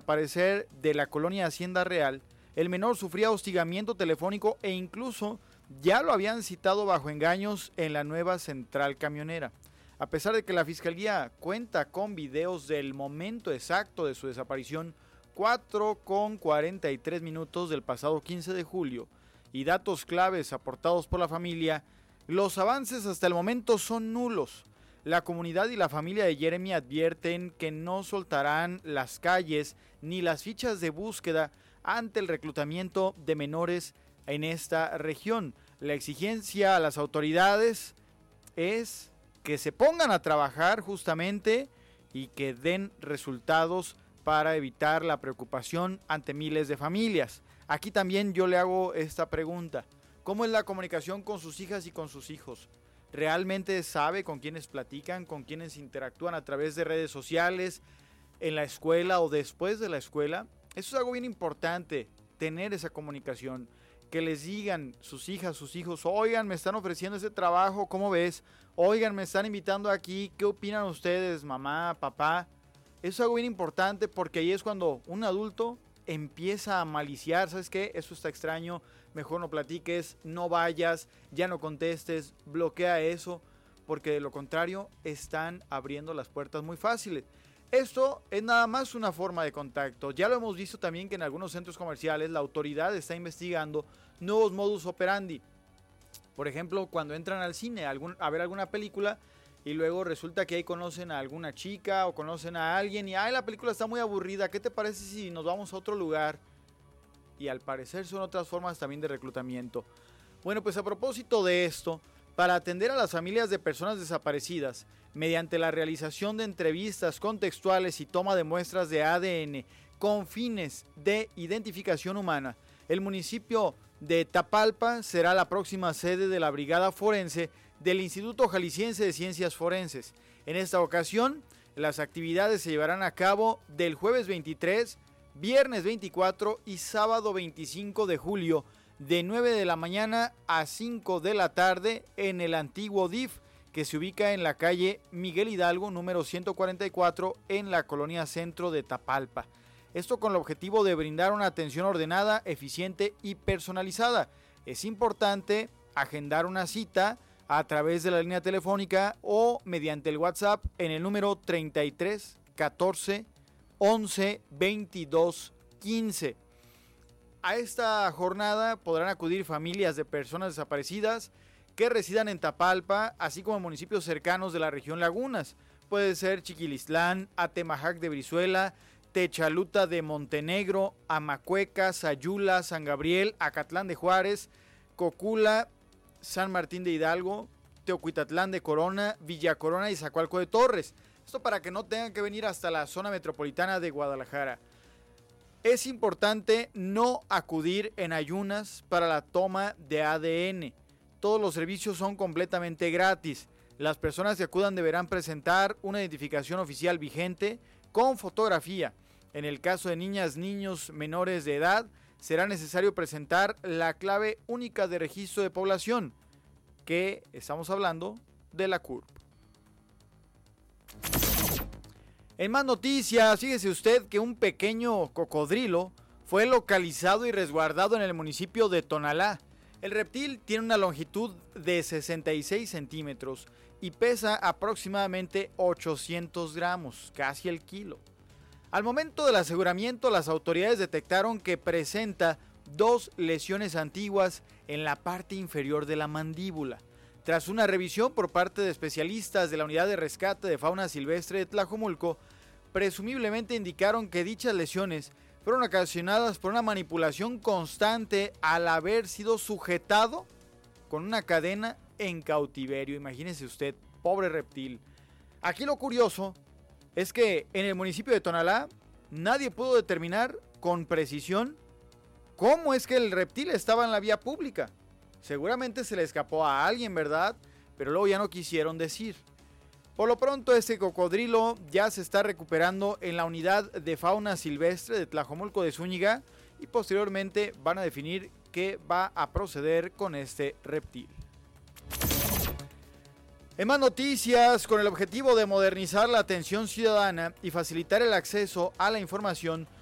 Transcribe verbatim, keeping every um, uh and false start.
desaparecer de la colonia Hacienda Real, el menor sufría hostigamiento telefónico e incluso ya lo habían citado bajo engaños en la nueva central camionera. A pesar de que la fiscalía cuenta con videos del momento exacto de su desaparición, cuatro con cuarenta y tres minutos del pasado quince de julio, y datos claves aportados por la familia, los avances hasta el momento son nulos. La comunidad y la familia de Jeremy advierten que no soltarán las calles ni las fichas de búsqueda ante el reclutamiento de menores en esta región. La exigencia a las autoridades es que se pongan a trabajar justamente y que den resultados para evitar la preocupación ante miles de familias. Aquí también yo le hago esta pregunta: ¿cómo es la comunicación con sus hijas y con sus hijos? ¿Realmente sabe con quiénes platican, con quiénes interactúan a través de redes sociales, en la escuela o después de la escuela? Eso es algo bien importante, tener esa comunicación. Que les digan sus hijas, sus hijos: oigan, me están ofreciendo ese trabajo, ¿cómo ves? Oigan, me están invitando aquí, ¿qué opinan ustedes, mamá, papá? Eso es algo bien importante, porque ahí es cuando un adulto empieza a maliciar. ¿Sabes qué? Eso está extraño, mejor no platiques, no vayas, ya no contestes, bloquea eso, porque de lo contrario están abriendo las puertas muy fáciles. Esto es nada más una forma de contacto. Ya lo hemos visto también que en algunos centros comerciales la autoridad está investigando nuevos modus operandi. Por ejemplo, cuando entran al cine a, algún, a ver alguna película y luego resulta que ahí conocen a alguna chica o conocen a alguien y ¡ay, la película está muy aburrida! ¿Qué te parece si nos vamos a otro lugar? Y al parecer son otras formas también de reclutamiento. Bueno, pues a propósito de esto, para atender a las familias de personas desaparecidas, mediante la realización de entrevistas contextuales y toma de muestras de A D N con fines de identificación humana, el municipio de Tapalpa será la próxima sede de la Brigada Forense del Instituto Jalisciense de Ciencias Forenses. En esta ocasión, las actividades se llevarán a cabo del jueves veintitrés, viernes veinticuatro y sábado veinticinco de julio, de nueve de la mañana a cinco de la tarde en el antiguo D I F, que se ubica en la calle Miguel Hidalgo, número ciento cuarenta y cuatro, en la colonia centro de Tapalpa. Esto con el objetivo de brindar una atención ordenada, eficiente y personalizada. Es importante agendar una cita a través de la línea telefónica o mediante el WhatsApp en el número treinta y tres, catorce, once, veintidós, quince. A esta jornada podrán acudir familias de personas desaparecidas que residan en Tapalpa, así como en municipios cercanos de la región Lagunas. Puede ser Chiquilistlán, Atemajac de Brizuela, Techaluta de Montenegro, Amacueca, Sayula, San Gabriel, Acatlán de Juárez, Cocula, San Martín de Hidalgo, Teocuitatlán de Corona, Villa Corona y Zacualco de Torres. Esto para que no tengan que venir hasta la zona metropolitana de Guadalajara. Es importante no acudir en ayunas para la toma de A D N. Todos los servicios son completamente gratis. Las personas que acudan deberán presentar una identificación oficial vigente con fotografía. En el caso de niñas, niños menores de edad, será necesario presentar la clave única de registro de población, que estamos hablando de la C U R P. En más noticias, fíjese usted que un pequeño cocodrilo fue localizado y resguardado en el municipio de Tonalá. El reptil tiene una longitud de sesenta y seis centímetros y pesa aproximadamente ochocientos gramos, casi el kilo. Al momento del aseguramiento, las autoridades detectaron que presenta dos lesiones antiguas en la parte inferior de la mandíbula. Tras una revisión por parte de especialistas de la Unidad de Rescate de Fauna Silvestre de Tlajomulco, presumiblemente indicaron que dichas lesiones fueron ocasionadas por una manipulación constante al haber sido sujetado con una cadena en cautiverio. Imagínese usted, pobre reptil. Aquí lo curioso es que en el municipio de Tonalá nadie pudo determinar con precisión cómo es que el reptil estaba en la vía pública. Seguramente se le escapó a alguien, ¿verdad? Pero luego ya no quisieron decir. Por lo pronto, este cocodrilo ya se está recuperando en la Unidad de Fauna Silvestre de Tlajomulco de Zúñiga y posteriormente van a definir qué va a proceder con este reptil. En más noticias, con el objetivo de modernizar la atención ciudadana y facilitar el acceso a la información,